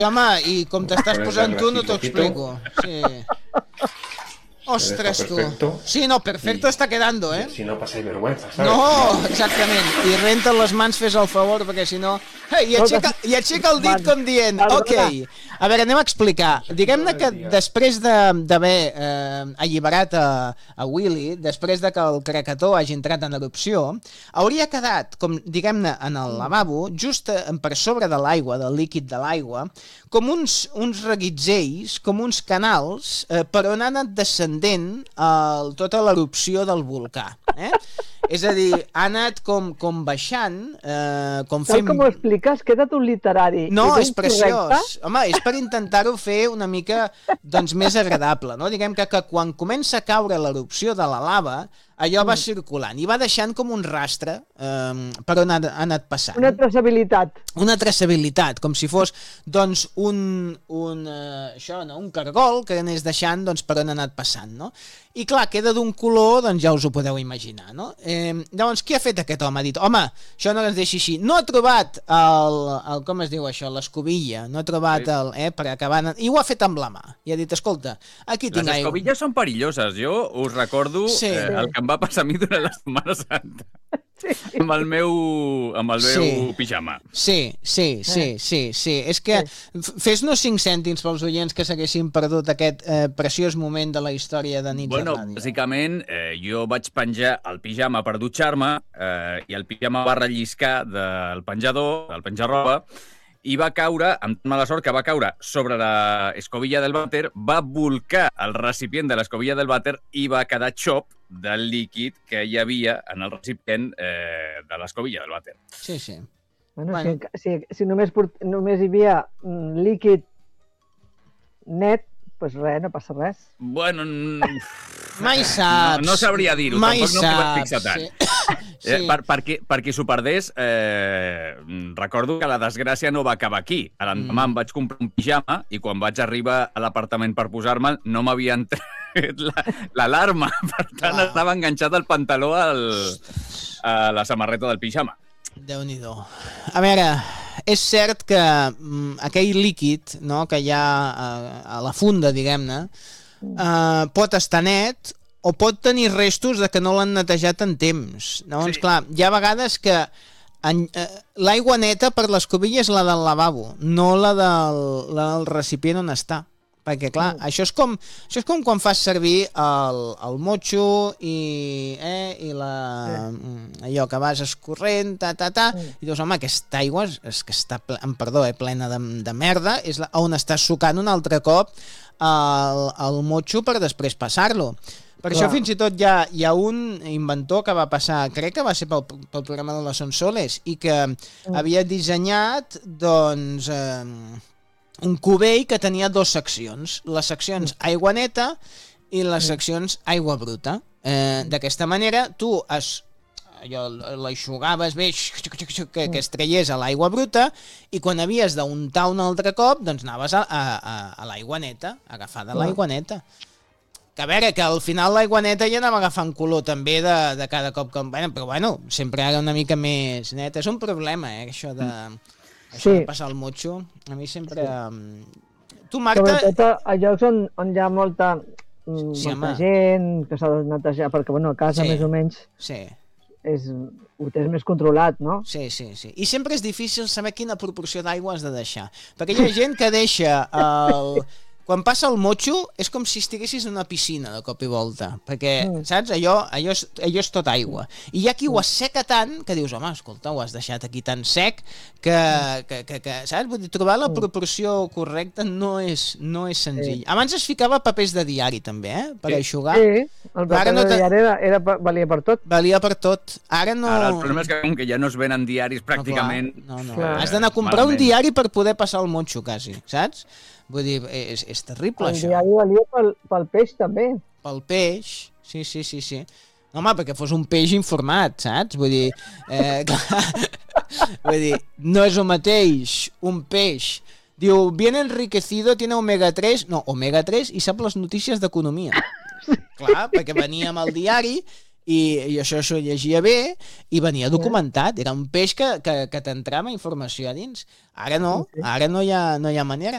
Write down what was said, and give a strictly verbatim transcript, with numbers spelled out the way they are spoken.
Home, i com t'estàs posant tu no t'ho explico. Sí. Ostras, tú. Sí, no, perfecto está quedando, ¿eh? Si no pasáis vergüenza, ¿sabes? No, exactament. I renta les mans, fes el favor, perquè si no... Hey, I aixeca, i aixeca el dit com dient, ok. A veure, anem a explicar. Diguem-ne que després d'haver eh, alliberat a, a Willy, després de que el Krakatoa hagi entrat en erupció, hauria quedat, com diguem-ne, en el lavabo, just per sobre de l'aigua, del líquid de l'aigua, com uns, uns reguitzells, com uns canals, eh, per on han anat descendent el, tota l'erupció del volcà. Eh? És a dir, ha anat com, com baixant, eh, com fent... Tal com ho expliques, queda un literari. No, és preciós. Correcte? Home, és per intentar-ho fer una mica doncs, més agradable, no? Diguem que, que quan comença a caure l'erupció de la lava, allò va circulant i va deixant com un rastre eh, per on ha, ha anat passant. Una traçabilitat. Una traçabilitat, com si fos doncs, un, un, uh, això, no? un cargol que anés deixant doncs, per on ha anat passant. No? I clar, queda d'un color, doncs ja us ho podeu imaginar. No? Eh, llavors, què ha fet aquest home? Ha dit, home, això no es deixi així. No ha trobat el, el com es diu això, l'escobilla, no ha trobat sí. el... Eh, per acabar... I ho ha fet amb la mà. I ha dit, escolta, aquí tinc aigua. Les escobilles són perilloses. Jo us recordo sí. eh, el que em va passar a mi durant la Setmana Santa. Sí. Amb el meu, amb el meu sí. pijama. Sí, sí, sí, sí, sí. És que fes-nos cinc cèntims pels oients que s'haguessin perdut aquest eh, preciós moment de la història de Nits bueno, de Ràdio. Bàsicament, eh, jo vaig penjar el pijama per dutxar-me eh, i el pijama va relliscar del penjador, del penjar-roba, i va caure, amb mala sort que va caure sobre la escobilla del vàter, va volcar el recipient de l'escobilla del vàter i va quedar xop del líquid que hi havia en el recipient eh, de l'escobilla del vàter. Sí, sí. Bueno, bueno. Si, si, si només, port, només hi havia líquid net, doncs res, no passa res. Bueno... Mai saps. No, no sabria dir-ho, Mai tampoc no m'hi vaig saps. fixar tant. Sí. Eh, per, per, qui, per qui s'ho perdés, eh, recordo que la desgràcia no va acabar aquí. A l'endemà mm. em vaig comprar un pijama i quan vaig arribar a l'apartament per posar-me'l no m'havien tret l'alarma. Per tant, ah. estava enganxat el pantaló al, a la samarreta del pijama. Déu-n'hi-do. A veure, és cert que mm, aquell líquid, no, que hi ha a, a la funda, diguem-ne, eh, pot estar net o pot tenir restos de que no l'han netejat en temps. Llavors, sí. clar, hi ha vegades que en, eh, l'aigua neta per l'escobilla és la del lavabo, no la del, la del recipient on està. Perquè, clar, mm. això, és com, això és com quan fas servir el, el motxo i, eh, i la, sí. allò que vas escorrent, ta, ta, ta, mm. i dius, home, aquesta aigua és, és que està, ple, em perdó, eh, plena de, de merda, és la, on estàs sucant un altre cop el, el motxo per després passar-lo. Per clar. Això fins i tot hi ha, hi ha un inventor que va passar, crec que va ser pel, pel programa de les Sonsoles, i que mm. havia dissenyat, doncs... Eh, un cubell que tenia dues seccions, les seccions aigua neta i les seccions aigua bruta. Eh, D'aquesta manera, tu es, allò, l'aixugaves bé, que, que es traiés a l'aigua bruta, i quan havies d'untar un altre cop, doncs anaves a, a, a l'aigua neta, a agafar de l'aigua neta. Que a veure, que al final l'aigua neta ja anava agafant color també de, de cada cop que... Bueno, però bueno, sempre era una mica més neta. És un problema, eh, això de... Això sí. de passar el motxo, a mi sempre... Sí. Tu, Marta... Sobretot a llocs on, on hi ha molta, sí, molta gent que s'ha de netejar, perquè bueno, a casa sí. més o menys sí. és, ho tens més controlat, no? Sí, sí, sí. I sempre és difícil saber quina proporció d'aigua has de deixar. Perquè hi ha gent que deixa el... Quan passa el motxo és com si estiguessis en una piscina de cop i volta, perquè, mm. saps, allò, allò, és, allò és tot aigua. I hi ha qui ho asseca tant que dius, home, escolta, ho has deixat aquí tan sec que, que, que, que saps? Vull dir, trobar la proporció correcta no és, no és senzill. Sí. Abans es ficava papers de diari, també, eh? Per sí. eixugar. Sí, el paper no de diari era, era, valia per tot. Valia per tot. Ara no... Ara el problema és que, com que ja no es venen diaris pràcticament... No, no, no. Eh, Has d'anar a comprar malament. un diari per poder passar el motxo, quasi, saps? Vull dir, és, és terrible, el això. El diari valia pel, pel peix, també. Pel peix, sí, sí, sí, sí. No, home, perquè fos un peix informat, saps? Vull dir, eh, clar, vull dir, no és el mateix un peix. Diu, bien enriquecido, tiene omega tres, no, omega tres i sap les notícies d'economia. Clar, perquè venia amb el diari i, i això s'ho llegia bé i venia documentat. Era un peix que, que, que t'entrava informació a dins. Ara no, ara no hi ha, no hi ha manera.